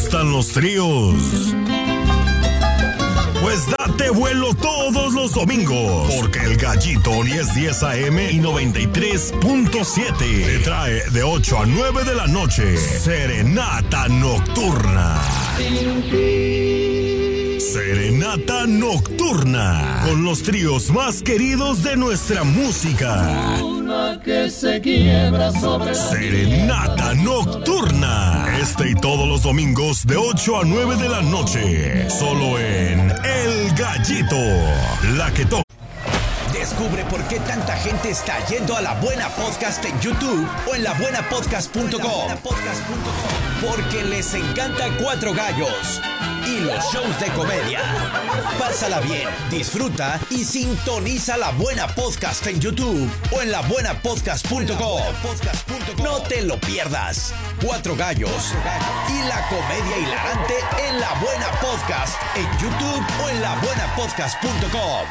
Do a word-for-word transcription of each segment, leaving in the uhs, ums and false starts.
gustan los tríos? Pues date vuelo todos los domingos, porque el Gallito diez diez A M y noventa y tres punto siete te trae de ocho a nueve de la noche Serenata Nocturna. Serenata Nocturna, con los tríos más queridos de nuestra música. Que se quiebra sobre Serenata Nocturna. Este y todos los domingos de ocho a nueve de la noche. Solo en El Gallito. La que toca. Descubre por qué tanta gente está yendo a La Buena Podcast en YouTube o en la buena podcast punto com. Porque les encanta Cuatro Gallos y los shows de comedia. Pásala bien, disfruta y sintoniza La Buena Podcast en YouTube o en la buena podcast punto com. No te lo pierdas. Cuatro Gallos y la comedia hilarante en La Buena Podcast en YouTube o en la buena podcast punto com.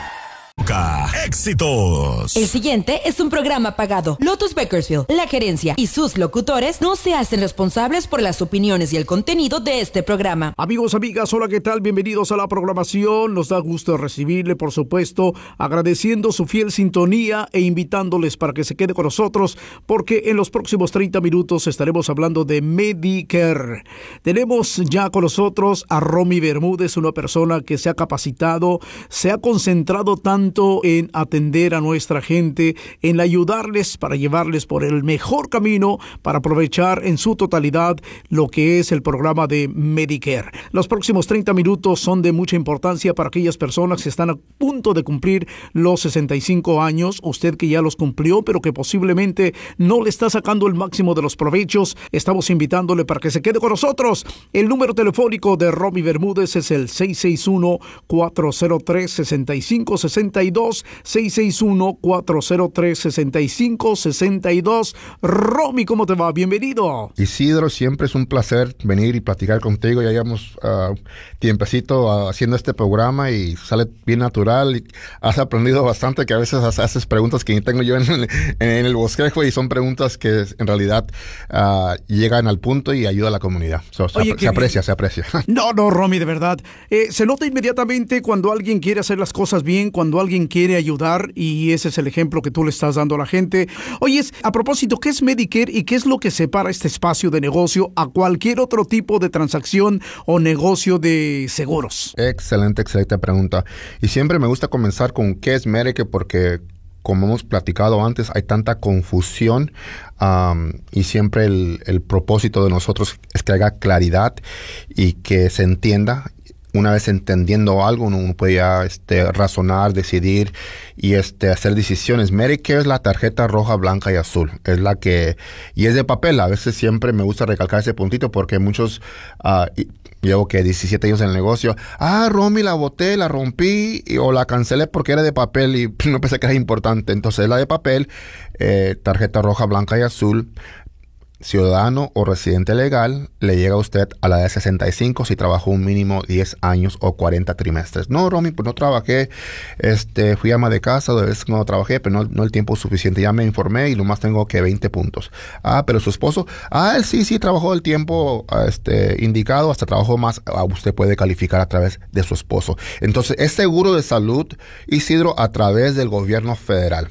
Éxitos. El siguiente es un programa pagado. Lotus Bakersfield, la gerencia y sus locutores no se hacen responsables por las opiniones y el contenido de este programa. Amigos, amigas, hola, ¿qué tal? Bienvenidos a la programación. Nos da gusto recibirle, por supuesto, agradeciendo su fiel sintonía e invitándoles para que se quede con nosotros, porque en los próximos treinta minutos estaremos hablando de Medicare. Tenemos ya con nosotros a Romy Bermúdez, una persona que se ha capacitado, se ha concentrado tanto en atender a nuestra gente, en ayudarles para llevarles por el mejor camino para aprovechar en su totalidad lo que es el programa de Medicare. Los próximos treinta minutos son de mucha importancia para aquellas personas que están a punto de cumplir los sesenta y cinco años, usted que ya los cumplió pero que posiblemente no le está sacando el máximo de los provechos. Estamos invitándole para que se quede con nosotros. El número telefónico de Romy Bermúdez es el seis seis uno, cuatro cero tres, seis cinco seis dos, seis seis uno, cuatro cero tres, seis cinco seis dos. Romy, ¿cómo te va? Bienvenido. Isidro, siempre es un placer venir y platicar contigo. Ya llevamos uh, tiempecito uh, haciendo este programa y sale bien natural. Y has aprendido bastante, que a veces haces preguntas que ni tengo yo en el, en el bosquejo, y son preguntas que en realidad uh, llegan al punto y ayudan a la comunidad. So, Oye, se, se aprecia, se aprecia. No, no, Romy, de verdad. Eh, se nota inmediatamente cuando alguien quiere hacer las cosas bien, cuando alguien quiere ayudar, y ese es el ejemplo que tú le estás dando a la gente. Oye, a propósito, ¿qué es Medicare y qué es lo que separa este espacio de negocio a cualquier otro tipo de transacción o negocio de seguros? Excelente, excelente pregunta. Y siempre me gusta comenzar con qué es Medicare, porque como hemos platicado antes, hay tanta confusión um, y siempre el, el propósito de nosotros es que haya claridad y que se entienda. Una vez entendiendo algo, uno puede ya este, razonar, decidir y este, hacer decisiones. Medicare es la tarjeta roja, blanca y azul. Es la que... Y es de papel. A veces siempre me gusta recalcar ese puntito porque muchos... Uh, llevo que diecisiete años en el negocio. Ah, Romy, la boté, la rompí y, o la cancelé porque era de papel y no pensé que era importante. Entonces la de papel, eh, tarjeta roja, blanca y azul. Ciudadano o residente legal, le llega a usted a la edad de sesenta y cinco si trabajó un mínimo diez años o cuarenta trimestres. No, Romy, pues no trabajé, este, fui ama de casa, de vez no trabajé, pero no, no el tiempo suficiente. Ya me informé y nomás tengo que veinte puntos. Ah, pero su esposo, ah, él sí, sí trabajó el tiempo este, indicado, hasta trabajó más. Ah, usted puede calificar a través de su esposo. Entonces, es seguro de salud, Isidro, a través del gobierno federal.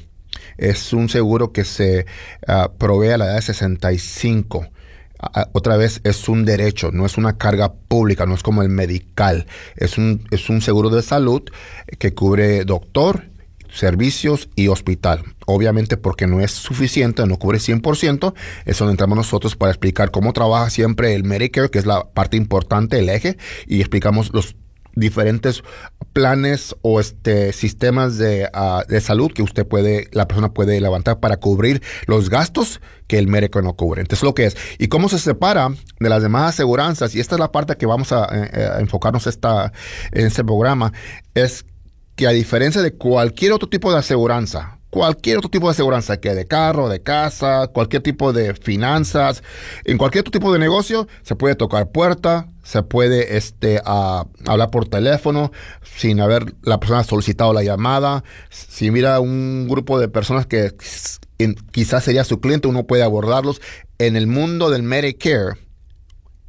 Es un seguro que se uh, provee a la edad de sesenta y cinco. Uh, otra vez, es un derecho, no es una carga pública, no es como el medical. Es un, es un seguro de salud que cubre doctor, servicios y hospital. Obviamente, porque no es suficiente, no cubre cien por ciento. Es donde entramos nosotros para explicar cómo trabaja siempre el Medicare, que es la parte importante, el eje, y explicamos los diferentes planes o este sistemas de, uh, de salud que usted puede, la persona puede levantar para cubrir los gastos que el Medicare no cubre. Entonces, lo que es. ¿Y cómo se separa de las demás aseguranzas? Y esta es la parte que vamos a, eh, a enfocarnos esta, en este programa, es que a diferencia de cualquier otro tipo de aseguranza, cualquier otro tipo de aseguranza, que de carro, de casa, cualquier tipo de finanzas, en cualquier otro tipo de negocio, se puede tocar puerta, se puede este, uh, hablar por teléfono sin haber la persona solicitado la llamada. Si mira un grupo de personas que en, quizás sería su cliente, uno puede abordarlos. En el mundo del Medicare,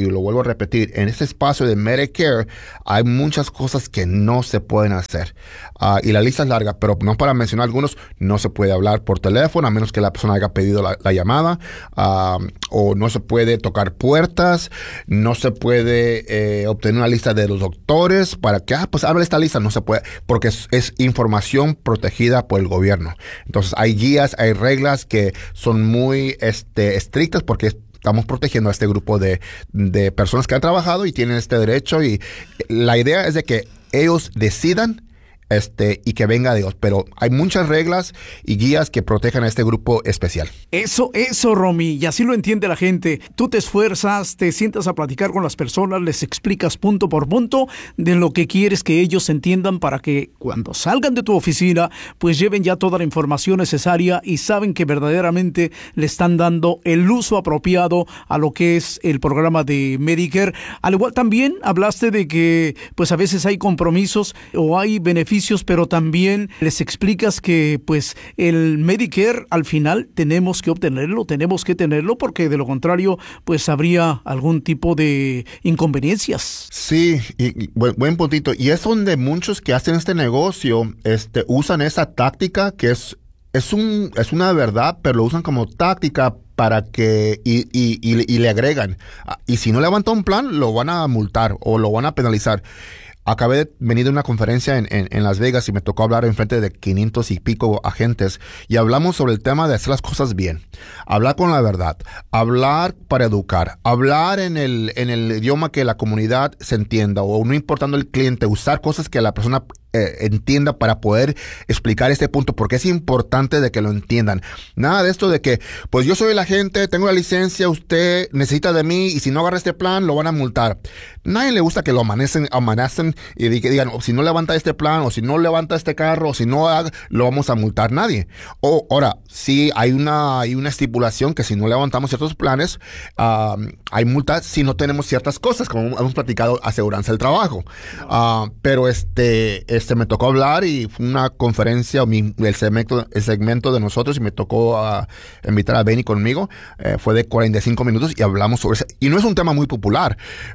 y lo vuelvo a repetir, en este espacio de Medicare hay muchas cosas que no se pueden hacer. Uh, y la lista es larga, pero no para mencionar algunos, no se puede hablar por teléfono a menos que la persona haya pedido la, la llamada, uh, o no se puede tocar puertas, no se puede eh, obtener una lista de los doctores para que, ah, pues abre esta lista, no se puede, porque es, es información protegida por el gobierno. Entonces hay guías, hay reglas que son muy este, estrictas porque es, estamos protegiendo a este grupo de, de personas que han trabajado y tienen este derecho, y la idea es de que ellos decidan Este, y que venga Dios, pero hay muchas reglas y guías que protejan a este grupo especial. Eso, eso, Romy, y así lo entiende la gente. Tú te esfuerzas, te sientas a platicar con las personas, les explicas punto por punto de lo que quieres que ellos entiendan para que cuando salgan de tu oficina, pues lleven ya toda la información necesaria y saben que verdaderamente le están dando el uso apropiado a lo que es el programa de Medicare. Al igual también hablaste de que pues a veces hay compromisos o hay beneficios, pero también les explicas que pues el Medicare al final tenemos que obtenerlo, tenemos que tenerlo, porque de lo contrario pues habría algún tipo de inconveniencias. Sí, y, y, buen, buen puntito. Y es donde muchos que hacen este negocio este, usan esa táctica que es, es, un, es una verdad, pero lo usan como táctica para que, y, y, y, y le agregan. Y si no levanta un plan, lo van a multar o lo van a penalizar. Acabé de venir de una conferencia en, en, en Las Vegas y me tocó hablar en frente de quinientos y pico agentes, y hablamos sobre el tema de hacer las cosas bien, hablar con la verdad, hablar para educar, hablar en el, en el idioma que la comunidad se entienda, o no importando el cliente, usar cosas que la persona eh, entienda para poder explicar este punto, porque es importante de que lo entiendan. Nada de esto de que, pues yo soy el agente, tengo la licencia, usted necesita de mí y si no agarra este plan lo van a multar. Nadie le gusta que lo amanecen, amenacen y digan, o si no levanta este plan, o si no levanta este carro, o si no haga, lo vamos a multar. Nadie. O ahora, sí hay una, hay una estipulación que si no levantamos ciertos planes, uh, hay multas si no tenemos ciertas cosas, como hemos platicado, aseguranza del trabajo. Uh, pero este, este me tocó hablar y fue una conferencia, mi, el, segmento, el segmento de nosotros, y me tocó uh, invitar a Benny conmigo, eh, fue de cuarenta y cinco minutos y hablamos sobre eso. Y no es un tema muy popular,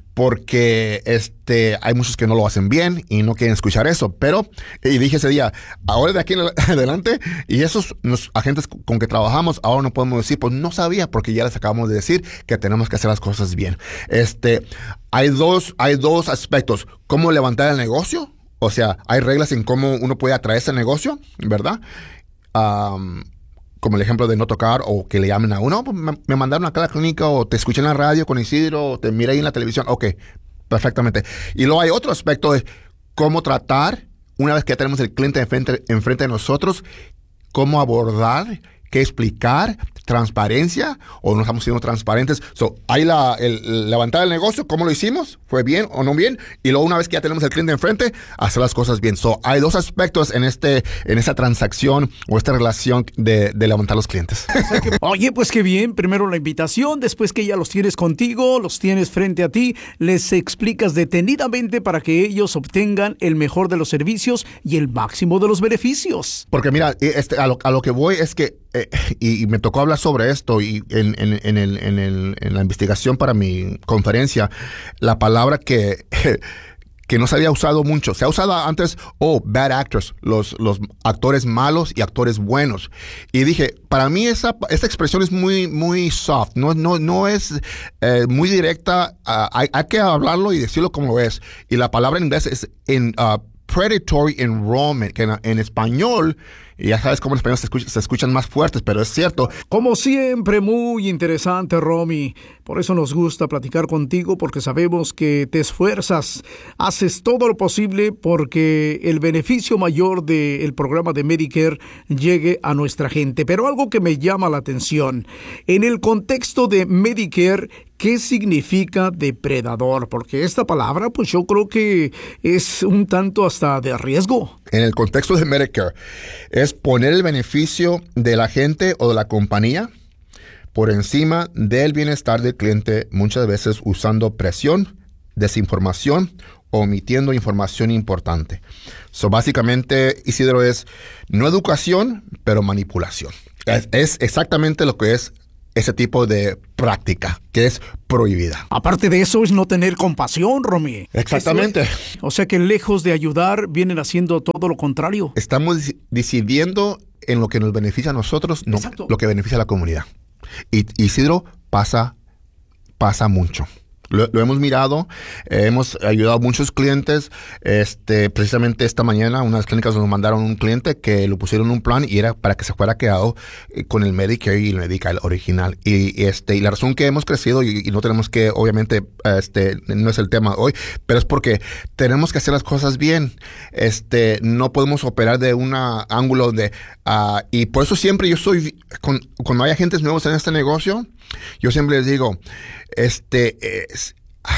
porque este, hay muchos que no lo hacen bien y no quieren escuchar eso, pero, y dije ese día, ahora de aquí en adelante, y esos los agentes con que trabajamos, ahora no podemos decir, pues no sabía, porque ya les acabamos de decir que tenemos que hacer las cosas bien. Este, hay dos, hay dos aspectos: cómo levantar el negocio, o sea, hay reglas en cómo uno puede atraer ese negocio, ¿verdad? Um, como el ejemplo de no tocar, o que le llamen a uno, me, me mandaron acá a la clínica, o te escuché en la radio con Isidro, o te miré ahí en la televisión. Ok, perfectamente. Y luego hay otro aspecto de cómo tratar, una vez que ya tenemos el cliente enfrente, enfrente de nosotros, cómo abordar, qué explicar, transparencia, o no estamos siendo transparentes. So, hay la, el, el levantar el negocio, cómo lo hicimos, fue bien o no bien, y luego una vez que ya tenemos el cliente enfrente, hacer las cosas bien. So, hay dos aspectos en este, en esa transacción o esta relación de, de levantar los clientes. Oye, pues qué bien, primero la invitación, después que ya los tienes contigo, los tienes frente a ti, les explicas detenidamente para que ellos obtengan el mejor de los servicios y el máximo de los beneficios. Porque mira, este, a, lo, a lo que voy es que Eh, y, y me tocó hablar sobre esto y en, en, en, el, en, el, en la investigación para mi conferencia, la palabra que, que no se había usado mucho, se ha usado antes, oh, bad actors, los, los actores malos y actores buenos. Y dije, para mí esa, esa expresión es muy, muy soft, no, no, no es eh, muy directa, uh, hay, hay que hablarlo y decirlo como es. Y la palabra en inglés es en, uh, predatory enrollment, que en, en español, y ya sabes cómo en español se, escucha, se escuchan más fuertes, pero es cierto. Como siempre, muy interesante, Romy. Por eso nos gusta platicar contigo, porque sabemos que te esfuerzas, haces todo lo posible porque el beneficio mayor del programa de Medicare llegue a nuestra gente. Pero algo que me llama la atención, en el contexto de Medicare, ¿qué significa depredador? Porque esta palabra, pues yo creo que es un tanto hasta de riesgo. En el contexto de Medicare, es poner el beneficio de la gente o de la compañía por encima del bienestar del cliente, muchas veces usando presión, desinformación, omitiendo información importante. So, básicamente, Isidro, es no educación, pero manipulación. Es, es exactamente lo que es ese tipo de práctica que es prohibida. Aparte de eso es no tener compasión, Romy. Exactamente. Es, o sea que lejos de ayudar vienen haciendo todo lo contrario. Estamos decidiendo en lo que nos beneficia a nosotros, no Exacto. lo que beneficia a la comunidad. Y Isidro pasa, pasa mucho. Lo, lo hemos mirado, eh, hemos ayudado a muchos clientes. Este, precisamente esta mañana, unas clínicas nos mandaron un cliente que lo pusieron en un plan y era para que se fuera quedado eh, con el Medicare y el Medical original. Y, este, y la razón que hemos crecido, y, y no tenemos que, obviamente, este, no es el tema hoy, pero es porque tenemos que hacer las cosas bien. Este, no podemos operar de un ángulo de, uh, y por eso siempre yo soy, con, cuando hay agentes nuevos en este negocio, yo siempre les digo, este, es,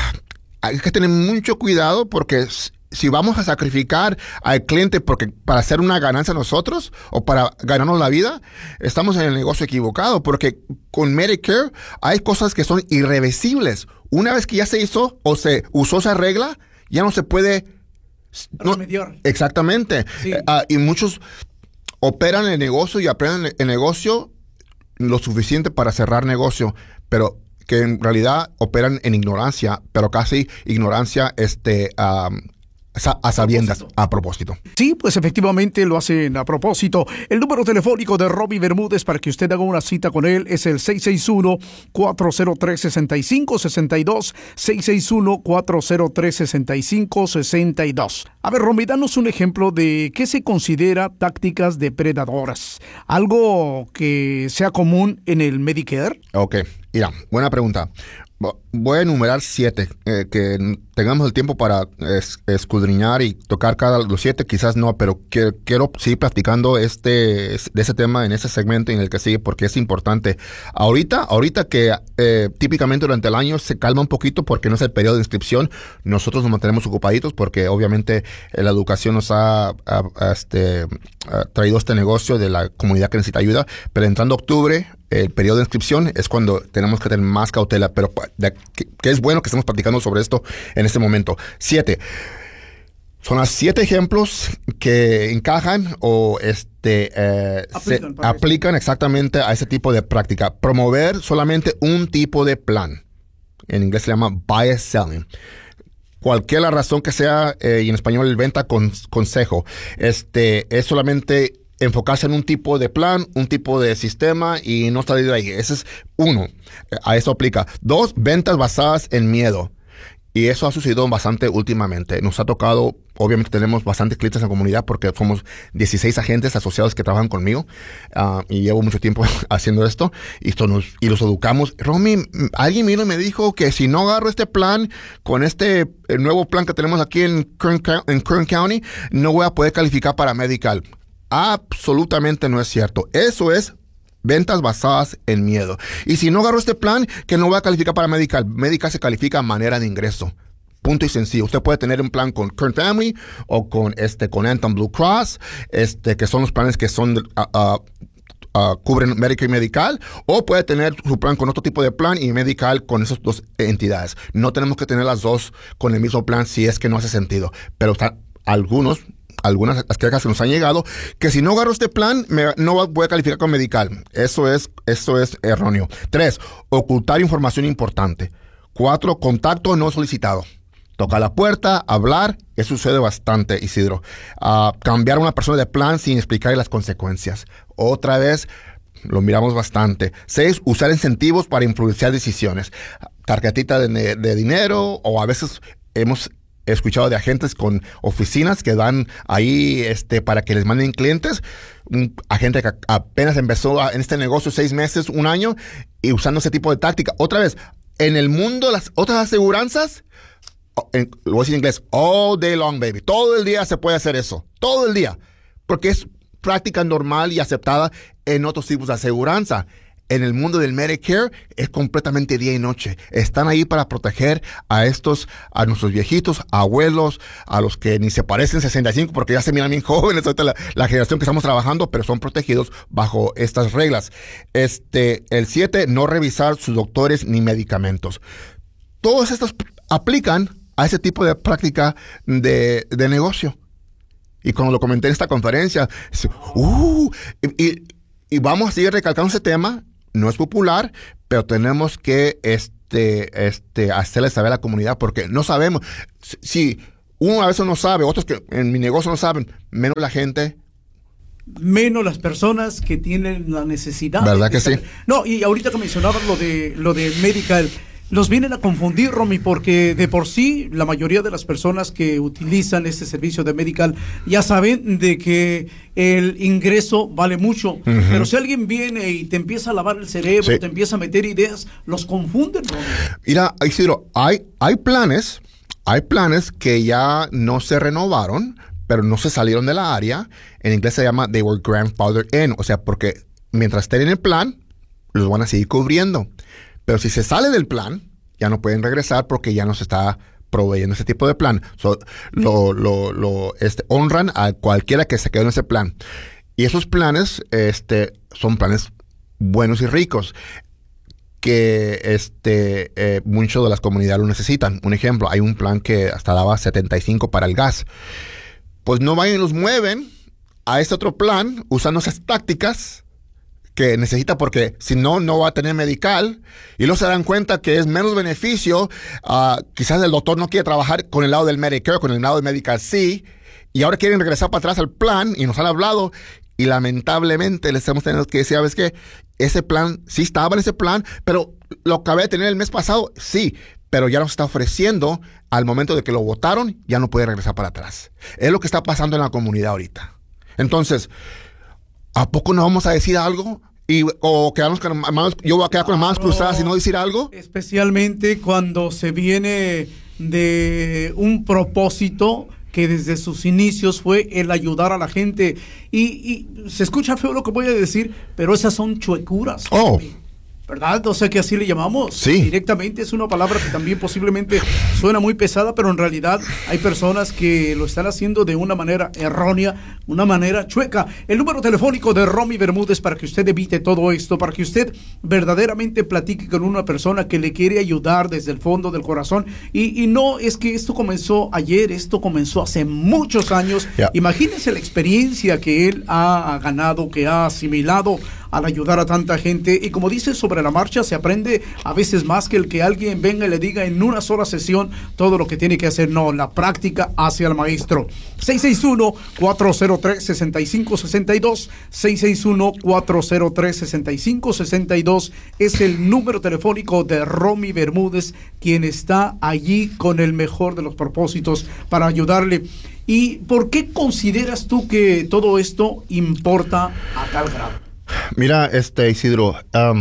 hay que tener mucho cuidado porque si vamos a sacrificar al cliente porque para hacer una ganancia nosotros o para ganarnos la vida, estamos en el negocio equivocado, porque con Medicare hay cosas que son irreversibles. Una vez que ya se hizo o se usó esa regla, ya no se puede no, exactamente. Sí. Uh, y muchos operan el negocio y aprenden el negocio lo suficiente para cerrar negocio, pero que en realidad operan en ignorancia, pero casi ignorancia este, um, a sabiendas, a propósito. Sí, pues efectivamente lo hacen a propósito. El número telefónico de Romy Bermúdez para que usted haga una cita con él es el seis seis uno, cuatro cero tres, seis cinco seis dos, seis seis uno, cuatro cero tres, seis cinco seis dos. A ver, Romy, danos un ejemplo de qué se considera tácticas depredadoras. ¿Algo que sea común en el Medicare? Ok, mira, buena pregunta. Voy a enumerar siete, eh, que tengamos el tiempo para es, escudriñar y tocar cada los siete, quizás no, pero que, quiero seguir platicando este, de ese tema en ese segmento en el que sigue porque es importante. Ahorita, ahorita que eh, típicamente durante el año se calma un poquito porque no es el periodo de inscripción, nosotros nos mantenemos ocupaditos porque obviamente eh, la educación nos ha, ha, ha, este, ha traído este negocio de la comunidad que necesita ayuda, pero entrando octubre, el periodo de inscripción es cuando tenemos que tener más cautela, pero de, que, que es bueno que estemos platicando sobre esto en este momento. Siete. Son los siete ejemplos que encajan o este eh, aplican, se aplican exactamente a ese tipo de práctica. Promover solamente un tipo de plan. En inglés se llama bias selling. Cualquier la razón que sea, eh, y en español venta con consejo, este es solamente enfocarse en un tipo de plan, un tipo de sistema y no salir de ahí. Ese es uno. A eso aplica. Dos, ventas basadas en miedo. Y eso ha sucedido bastante últimamente. Nos ha tocado, obviamente tenemos bastantes clientes en la comunidad porque somos dieciséis agentes asociados que trabajan conmigo uh, y llevo mucho tiempo haciendo esto y, esto nos, y los educamos. Romy, alguien vino y me dijo que si no agarro este plan con este el nuevo plan que tenemos aquí en Kern, en Kern County, no voy a poder calificar para Medical. Absolutamente no es cierto. Eso es ventas basadas en miedo. Y si no agarro este plan, que no voy a calificar para Medical. Medical se califica a manera de ingreso. Punto y sencillo. Usted puede tener un plan con Kern Family o con este con Anthem Blue Cross, este que son los planes que son uh, uh, uh, cubren Medicare y Medical, o puede tener su plan con otro tipo de plan y Medical con esas dos entidades. No tenemos que tener las dos con el mismo plan si es que no hace sentido. Pero está, algunos algunas quejas que nos han llegado, que si no agarro este plan, me, no voy a calificar con Medical. Eso es, eso es erróneo. Tres, ocultar información importante. Cuatro, contacto no solicitado. Tocar la puerta, hablar, eso sucede bastante, Isidro. Uh, cambiar a una persona de plan sin explicarle las consecuencias. Otra vez, lo miramos bastante. Seis, usar incentivos para influenciar decisiones. Tarjetita de, de dinero, o a veces hemos He escuchado de agentes con oficinas que dan ahí este para que les manden clientes. Un agente que apenas empezó a, en este negocio seis meses, un año, y usando ese tipo de táctica. Otra vez, en el mundo de las otras aseguranzas, en, lo voy a decir en inglés, all day long, baby. Todo el día se puede hacer eso. Todo el día. Porque es práctica normal y aceptada en otros tipos de aseguranza. En el mundo del Medicare es completamente día y noche. Están ahí para proteger a estos, a nuestros viejitos, abuelos, a los que ni se parecen sesenta y cinco porque ya se miran bien jóvenes, ahorita la, la generación que estamos trabajando, pero son protegidos bajo estas reglas. Este, el siete, no revisar sus doctores ni medicamentos. Todos estos aplican a ese tipo de práctica de, de negocio. Y cuando lo comenté en esta conferencia, uh, y, y, y vamos a seguir recalcando ese tema. no es popular, pero tenemos que este, este, hacerle saber a la comunidad porque no sabemos. Si uno a veces no sabe, otros que en mi negocio no saben, menos la gente. Menos las personas que tienen la necesidad. ¿Verdad que sí? No, y ahorita que mencionabas lo de, lo de medical, los vienen a confundir, Romy, porque de por sí la mayoría de las personas que utilizan este servicio de medical ya saben de que el ingreso vale mucho, uh-huh. pero si alguien viene y te empieza a lavar el cerebro, sí. te empieza a meter ideas, los confunden, Romy. Mira, Isidro, hay, hay planes, hay planes que ya no se renovaron, pero no se salieron de la área. En inglés se llama they were grandfathered in, o sea, porque mientras estén en el plan, los van a seguir cubriendo. Pero si se sale del plan, ya no pueden regresar porque ya no se está proveyendo ese tipo de plan. So, lo, lo, lo este, honran a cualquiera que se quede en ese plan. Y esos planes este, son planes buenos y ricos que este, eh, muchos de las comunidades lo necesitan. Un ejemplo, hay un plan que hasta daba setenta y cinco para el gas. Pues no vayan y los mueven a este otro plan usando esas tácticas que necesita porque si no, no va a tener medical y luego se dan cuenta que es menos beneficio. Uh, quizás el doctor no quiere trabajar con el lado del Medicare, con el lado del Medical sí, y ahora quieren regresar para atrás al plan y nos han hablado y lamentablemente les hemos tenido que decir, ¿sabes qué? Ese plan, sí estaba en ese plan, pero lo acabé de tener el mes pasado, sí, pero ya nos está ofreciendo al momento de que lo votaron, ya no puede regresar para atrás. Es lo que está pasando en la comunidad ahorita. Entonces, ¿a poco no vamos a decir algo? Y, o quedarnos con manos, yo voy a quedar con las manos cruzadas y no decir algo. Especialmente cuando se viene de un propósito que desde sus inicios fue el ayudar a la gente. Y, y se escucha feo lo que voy a decir, pero esas son chuecuras. Oh. ¿Verdad? O sea que así le llamamos. Sí. Directamente es una palabra que también posiblemente suena muy pesada, pero en realidad hay personas que lo están haciendo de una manera errónea, una manera chueca. El número telefónico de Romy Bermúdez para que usted evite todo esto, para que usted verdaderamente platique con una persona que le quiere ayudar desde el fondo del corazón. Y, y no es que esto comenzó ayer, esto comenzó hace muchos años. Yeah. Imagínense la experiencia que él ha ganado, que ha asimilado al ayudar a tanta gente, y como dice, sobre la marcha se aprende a veces más que el que alguien venga y le diga en una sola sesión todo lo que tiene que hacer. No, la práctica hacia el maestro. seis seis uno, cuatro cero tres, seis cinco seis dos, seis seis uno, cuatro cero tres, seis cinco seis dos es el número telefónico de Romy Bermúdez, quien está allí con el mejor de los propósitos para ayudarle. ¿Y por qué consideras tú que todo esto importa a tal grado? Mira, este Isidro, um,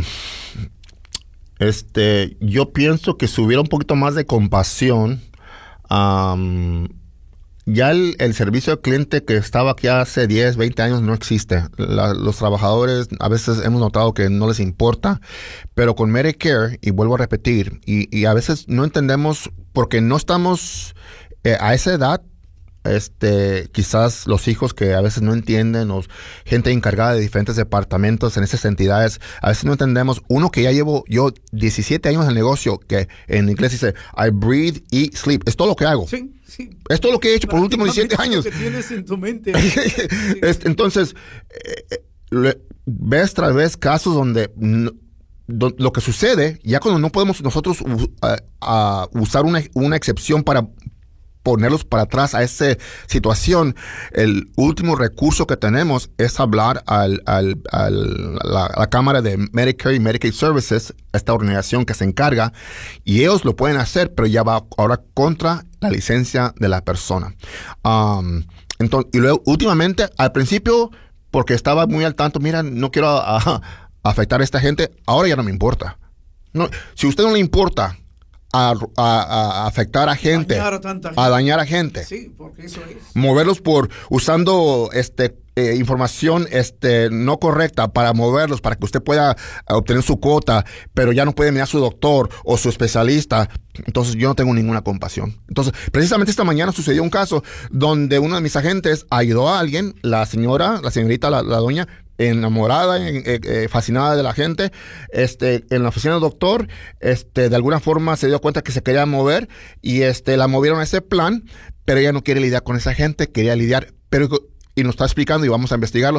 este, yo pienso que si hubiera un poquito más de compasión, um, ya el, el servicio al cliente que estaba aquí hace diez, veinte años no existe. La, los trabajadores a veces hemos notado que no les importa, pero con Medicare, y vuelvo a repetir, y, y a veces no entendemos porque no estamos eh, a esa edad. Este, quizás los hijos que a veces no entienden, o gente encargada de diferentes departamentos en esas entidades, a veces no entendemos. Uno que ya llevo yo diecisiete años en el negocio, que en inglés dice I breathe, eat, sleep, es todo lo que hago. Sí, sí. Es todo lo que he hecho por los últimos diecisiete años. Lo que tienes en tu mente. este, entonces, eh, le, ves tras vez casos donde no, do, lo que sucede, ya cuando no podemos nosotros uh, uh, usar una, una excepción para ponerlos para atrás a esa situación, el último recurso que tenemos es hablar al, al, al la, la Cámara de Medicare y Medicaid Services, esta organización que se encarga, y ellos lo pueden hacer, pero ya va ahora contra la licencia de la persona. Um, entonces, y luego, últimamente, al principio, porque estaba muy al tanto, mira, no quiero a, a, afectar a esta gente, ahora ya no me importa. No, si a usted no le importa A, a, a afectar a gente, dañar a, tanta gente. a dañar a gente, sí, porque eso es. Moverlos por usando este eh, información este no correcta para moverlos para que usted pueda obtener su cuota, pero ya no puede mirar a su doctor o su especialista. Entonces yo no tengo ninguna compasión. Entonces precisamente esta mañana sucedió un caso donde uno de mis agentes ayudó a alguien, la señora, la señorita, la, la doña, enamorada, eh, eh, fascinada de la gente, este, en la oficina del doctor, este, de alguna forma se dio cuenta que se quería mover y este, la movieron a ese plan, pero ella no quiere lidiar con esa gente, quería lidiar, pero, y nos está explicando y vamos a investigarlo.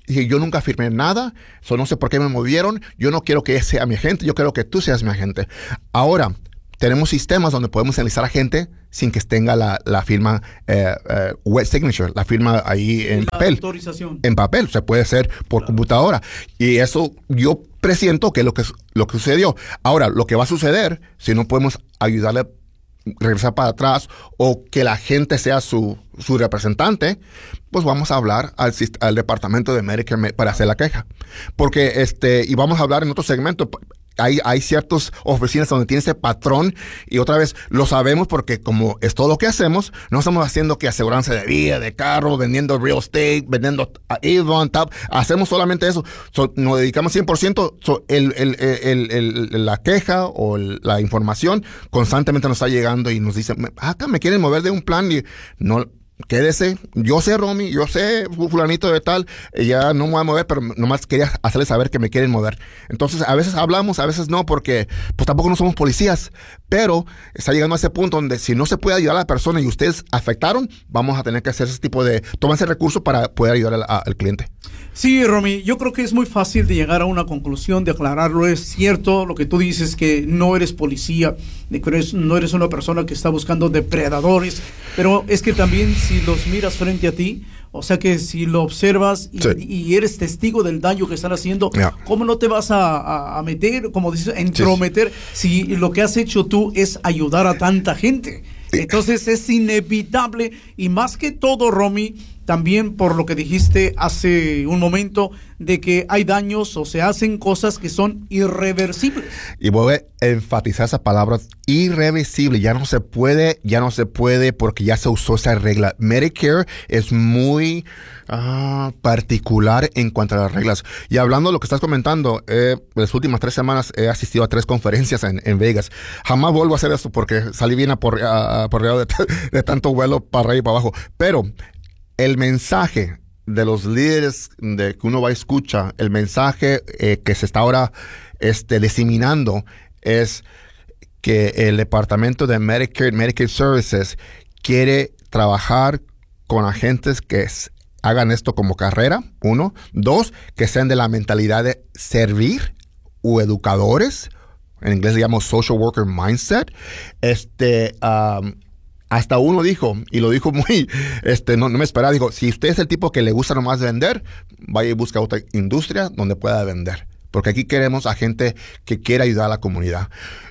Dije, yo nunca firmé nada, so no sé por qué me movieron, yo no quiero que ese sea mi agente, yo quiero que tú seas mi agente. Ahora, tenemos sistemas donde podemos analizar a gente sin que tenga la, la firma eh, eh, wet signature, la firma ahí en la papel. Autorización. En papel, se puede hacer por claro. computadora. Y eso yo presiento que es lo que, lo que sucedió. Ahora, lo que va a suceder, si no podemos ayudarle a regresar para atrás o que la gente sea su, su representante, pues vamos a hablar al, al departamento de Medicare para hacer la queja. Porque, este, y vamos a hablar en otro segmento, hay, hay ciertas oficinas donde tiene ese patrón y otra vez lo sabemos porque como es todo lo que hacemos, no estamos haciendo que aseguranza de vida, de carro, vendiendo real estate, vendiendo Avon, Tap, hacemos solamente eso. So, nos dedicamos cien por ciento, so, el, el, el, el, el, la queja o el, la información constantemente nos está llegando y nos dicen, acá me quieren mover de un plan y no... Quédese, yo sé Romy, yo sé fulanito de tal, ya no me voy a mover, pero nomás quería hacerles saber que me quieren mover. Entonces a veces hablamos, a veces no, porque pues tampoco no somos policías, pero está llegando a ese punto donde si no se puede ayudar a la persona y ustedes afectaron, vamos a tener que hacer ese tipo de, tomar ese recurso para poder ayudar al, al cliente. Sí, Romy, yo creo que es muy fácil de llegar a una conclusión, de aclararlo. Es cierto lo que tú dices, que no eres policía, de que eres, no eres una persona que está buscando depredadores, pero es que también si los miras frente a ti, o sea que si lo observas y, sí. y eres testigo del daño que están haciendo, yeah. ¿cómo no te vas a, a, a meter, como dices, a entrometer sí. si lo que has hecho tú es ayudar a tanta gente? Entonces es inevitable, y más que todo, Romy, también por lo que dijiste hace un momento, de que hay daños o se hacen cosas que son irreversibles. Y voy a enfatizar esa palabra, irreversible. Ya no se puede, ya no se puede porque ya se usó esa regla. Medicare es muy uh, particular en cuanto a las reglas. Y hablando de lo que estás comentando, eh, las últimas tres semanas he asistido a tres conferencias en, en Vegas. Jamás vuelvo a hacer esto porque salí bien aporreado de, de tanto vuelo para arriba y para abajo. Pero el mensaje de los líderes de que uno va a escuchar, el mensaje eh, que se está ahora este, diseminando es que el departamento de Medicare, Medicaid Services quiere trabajar con agentes que es, hagan esto como carrera, uno. Dos, que sean de la mentalidad de servir o educadores. En inglés le llamamos social worker mindset. Este... Um, Hasta uno dijo, y lo dijo muy, este, no, no me esperaba, dijo, si usted es el tipo que le gusta nomás vender, vaya y busca otra industria donde pueda vender. Porque aquí queremos a gente que quiera ayudar a la comunidad.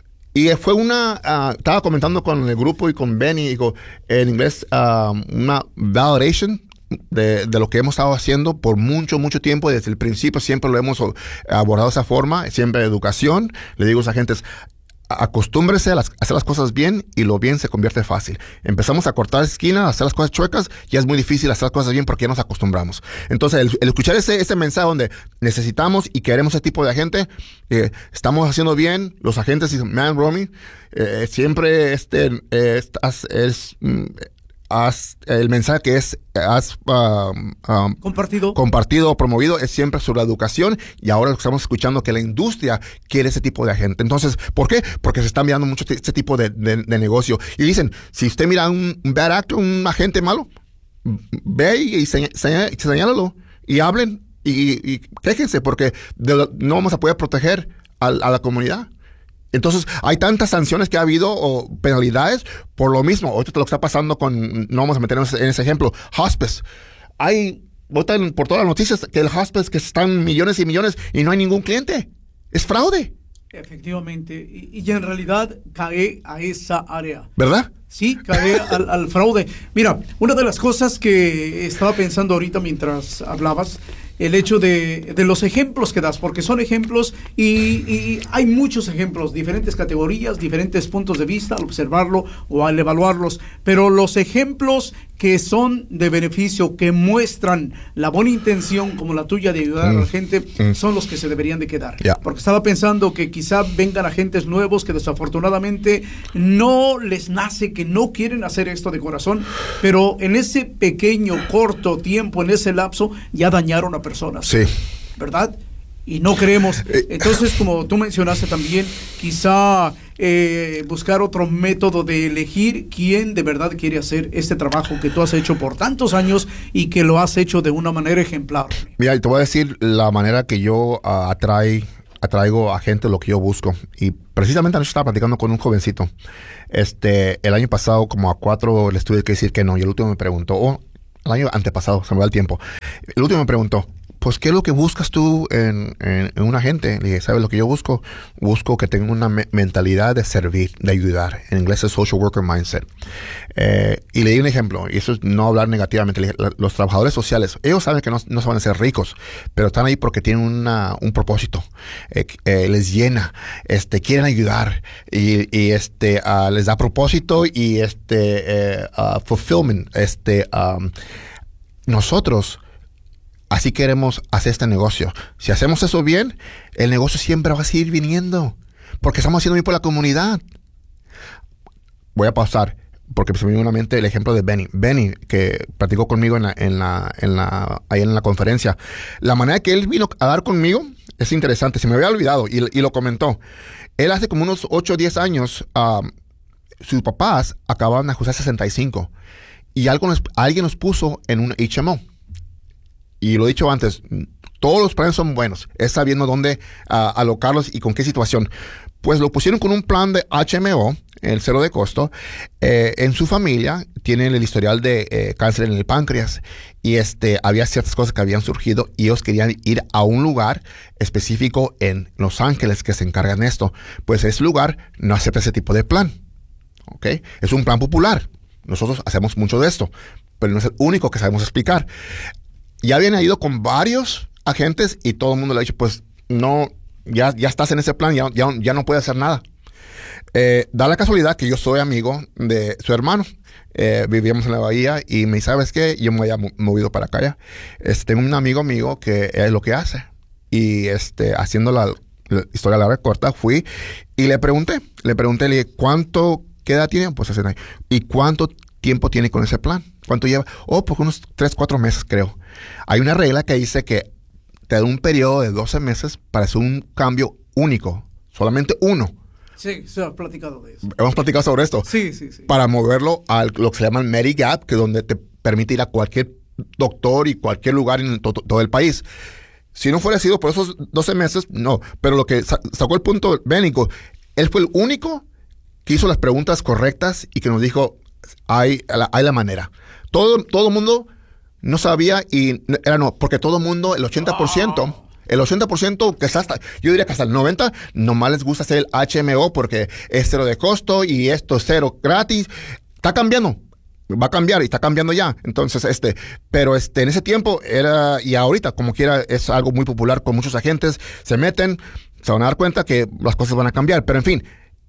Y fue una, uh, estaba comentando con el grupo y con Benny, digo, en inglés, uh, una validation de, de lo que hemos estado haciendo por mucho, mucho tiempo. Desde el principio siempre lo hemos abordado de esa forma, siempre educación. Le digo a los agentes, acostúmbrese a, las, a hacer las cosas bien y lo bien se convierte fácil. Empezamos a cortar esquinas, a hacer las cosas chuecas, ya es muy difícil hacer las cosas bien porque ya nos acostumbramos. Entonces, el, el escuchar ese, ese mensaje donde necesitamos y queremos ese tipo de gente, eh, estamos haciendo bien, los agentes dicen, man, Romy, eh, siempre este, eh, es... es mm, Has, el mensaje que es has um, um, compartido compartido promovido es siempre sobre la educación, y ahora estamos escuchando que la industria quiere ese tipo de gente. Entonces, ¿por qué? Porque se está mirando mucho este tipo de, de, de negocio, y dicen, si usted mira un, un bad actor, un agente malo, ve y señálalo, señálalo y hablen y, y quéjense, porque de, no vamos a poder proteger a, a la comunidad. Entonces, hay tantas sanciones que ha habido o penalidades por lo mismo. Ahorita lo que está pasando con, no vamos a meternos en ese ejemplo, hospice. Hay, votan por todas las noticias que el hospice, que están millones y millones y no hay ningún cliente. Es fraude. Efectivamente. Y, y en realidad cae a esa área. ¿Verdad? Sí, cae al, al fraude. Mira, una de las cosas que estaba pensando ahorita mientras hablabas, el hecho de, de los ejemplos que das, porque son ejemplos y, y hay muchos ejemplos, diferentes categorías, diferentes puntos de vista al observarlo o al evaluarlos, pero los ejemplos que son de beneficio, que muestran la buena intención como la tuya de ayudar mm. a la gente, mm. son los que se deberían de quedar. Yeah. Porque estaba pensando que quizá vengan agentes nuevos que desafortunadamente no les nace, que no quieren hacer esto de corazón, pero en ese pequeño, corto tiempo, en ese lapso, ya dañaron a personas. Sí. ¿Verdad? y no queremos. Entonces, como tú mencionaste también, quizá eh, buscar otro método de elegir quién de verdad quiere hacer este trabajo que tú has hecho por tantos años y que lo has hecho de una manera ejemplar. Mira, te voy a decir la manera que yo uh, atrae, atraigo a gente lo que yo busco. Y precisamente anoche estaba platicando con un jovencito. Este, el año pasado, como a cuatro les tuve que decir que no, y el último me preguntó, oh, el año antepasado, se me va el tiempo. El último me preguntó, pues, ¿qué es lo que buscas tú en, en, en un agente? Le dije, ¿sabes lo que yo busco? Busco que tenga una me- mentalidad de servir, de ayudar. En inglés es social worker mindset. Eh, y le di un ejemplo, y eso es no hablar negativamente. Le dije, la, los trabajadores sociales, ellos saben que no, no se van a ser ricos, pero están ahí porque tienen una, un propósito. Eh, eh, les llena, este, quieren ayudar, y, y este, uh, les da propósito y este, eh, uh, fulfillment. Este, um, nosotros así queremos hacer este negocio. Si hacemos eso bien, el negocio siempre va a seguir viniendo. Porque estamos haciendo bien por la comunidad. Voy a pausar, porque se me vino a la mente el ejemplo de Benny. Benny, que platicó conmigo en la, en la, en la, ahí en la conferencia. La manera que él vino a dar conmigo es interesante. Se me había olvidado y, y lo comentó. Él hace como unos ocho o diez años, um, sus papás acababan de ajustar sesenta y cinco. Y algo nos, alguien nos puso en un H M O. Y lo he dicho antes, todos los planes son buenos. Es sabiendo dónde uh, alocarlos y con qué situación. Pues lo pusieron con un plan de H M O, el cero de costo. Eh, en su familia tienen el historial de eh, cáncer en el páncreas. Y este, había ciertas cosas que habían surgido y ellos querían ir a un lugar específico en Los Ángeles que se encargan de esto. Pues ese lugar no acepta ese tipo de plan. ¿Okay? Es un plan popular. Nosotros hacemos mucho de esto, pero no es el único que sabemos explicar. Ya habían ido con varios agentes y todo el mundo le ha dicho, pues no, ya, ya estás en ese plan, ya, ya, ya no puedes hacer nada. Eh, da la casualidad que yo soy amigo de su hermano. Eh, vivíamos en la bahía y me dice, ¿sabes qué? Yo me había movido para acá ya. Este, tengo un amigo mío que es lo que hace. Y este, haciendo la, la historia larga corta, fui y le pregunté, le pregunté, le dije, ¿cuánto, qué edad tiene? Pues hace, ¿y cuánto tiempo tiene con ese plan? ¿Cuánto lleva? Oh, pues unos tres, cuatro meses, creo. Hay una regla que dice que te da un periodo de doce meses para hacer un cambio único. Solamente uno. Sí, se ha platicado de eso. Hemos platicado sobre esto. Sí, sí, sí. Para moverlo a lo que se llama el Medigap, que es donde te permite ir a cualquier doctor y cualquier lugar en to- todo el país. Si no fuera sido por esos doce meses, no. Pero lo que sa- sacó el punto bénico, él fue el único que hizo las preguntas correctas y que nos dijo, hay la, hay la manera. Todo todo el mundo no sabía y era no, porque todo el mundo, el ochenta por ciento, oh. el ochenta por ciento, que hasta, yo diría que hasta el noventa por ciento, nomás les gusta hacer el H M O porque es cero de costo y esto es cero gratis. Está cambiando. Va a cambiar y está cambiando ya. Entonces, este, pero este, en ese tiempo era, y ahorita, como quiera, es algo muy popular con muchos agentes, se meten, se van a dar cuenta que las cosas van a cambiar. Pero en fin,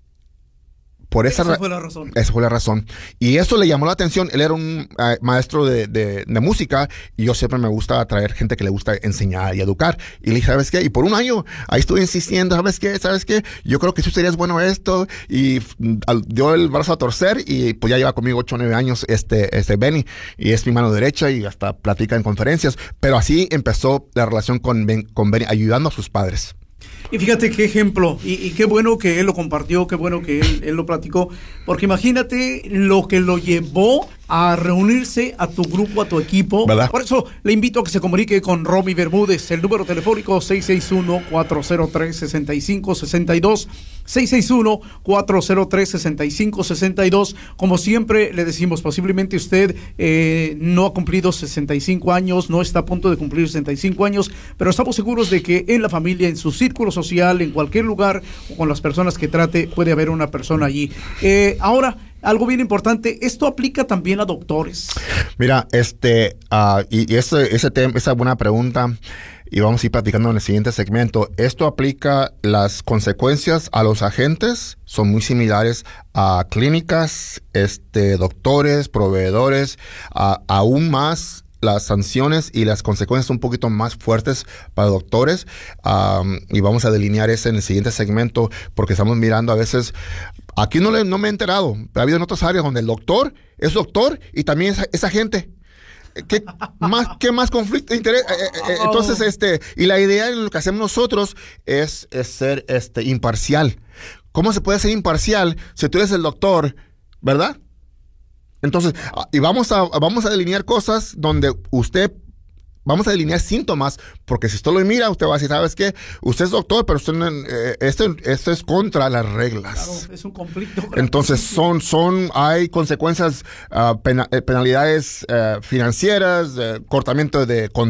por esa, esa fue la razón. Esa fue la razón. Y eso le llamó la atención. Él era un uh, maestro de, de, de música y yo siempre me gusta atraer gente que le gusta enseñar y educar. Y le dije, ¿sabes qué? Y por un año ahí estuve insistiendo, ¿sabes qué? ¿Sabes qué? Yo creo que tú serías bueno esto. Y uh, dio el brazo a torcer y pues ya lleva conmigo ocho o nueve años este, este Benny. Y es mi mano derecha y hasta platica en conferencias. Pero así empezó la relación con, ben, con Benny, ayudando a sus padres. Y fíjate qué ejemplo, y, y qué bueno que él lo compartió, qué bueno que él, él lo platicó, porque imagínate lo que lo llevó a reunirse a tu grupo, a tu equipo. ¿Verdad? Por eso le invito a que se comunique con Romy Bermúdez. El número telefónico seis seis uno, cuatro cero tres, seis cinco seis dos, seis seis uno, cuatro cero tres, seis cinco seis dos. Como siempre le decimos, posiblemente usted eh, no ha cumplido sesenta y cinco años, no está a punto de cumplir sesenta y cinco años, pero estamos seguros de que en la familia, en su círculo social, en cualquier lugar o con las personas que trate, puede haber una persona allí. Eh, ahora, algo bien importante, esto aplica también a doctores. Mira, este, uh, y, y ese, ese tema, esa buena pregunta, y vamos a ir platicando en el siguiente segmento. Esto aplica, las consecuencias a los agentes son muy similares a clínicas, este, doctores, proveedores, uh, aún más las sanciones y las consecuencias un poquito más fuertes para doctores, um, y vamos a delinear eso en el siguiente segmento porque estamos mirando a veces. Aquí no, le, no me he enterado, pero ha habido en otras áreas donde el doctor es doctor y también es, es agente. ¿qué más, qué más conflicto de interés? Eh, eh, entonces, este, y la idea de lo que hacemos nosotros es, es ser este, imparcial. ¿Cómo se puede ser imparcial si tú eres el doctor, verdad? Entonces, y vamos a, vamos a delinear cosas donde usted, vamos a delinear síntomas, porque si usted lo mira, usted va a decir, ¿sabes qué? Usted es doctor, pero usted, eh, esto, esto es contra las reglas. Claro, es un conflicto. Entonces, son, son, hay consecuencias, uh, pena, penalidades uh, financieras, uh, cortamiento de contratos,